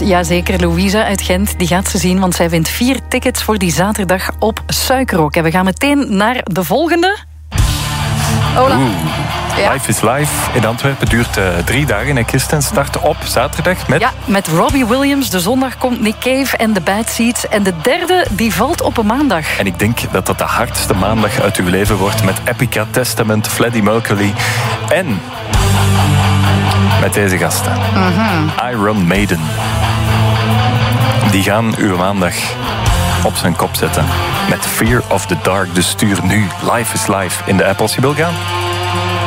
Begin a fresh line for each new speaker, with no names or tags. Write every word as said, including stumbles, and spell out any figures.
Jazeker, Louisa uit Gent, die gaat ze zien, want zij wint vier tickets voor die zaterdag op Suikerrok. En we gaan meteen naar de volgende. Ola.
Ja. Life is Life in Antwerpen duurt uh, drie dagen. En Kirsten start op zaterdag met...
Ja, met Robbie Williams. De zondag komt Nick Cave en The Bad Seeds. En de derde, die valt op een maandag.
En ik denk dat dat de hardste maandag uit uw leven wordt. Met Epica, Testament, Freddie Mercury en... met deze gasten. Mm-hmm. Iron Maiden. Die gaan uw maandag op zijn kop zetten. Met Fear of the Dark. Dus stuur nu Life is Life in de app als je wil gaan.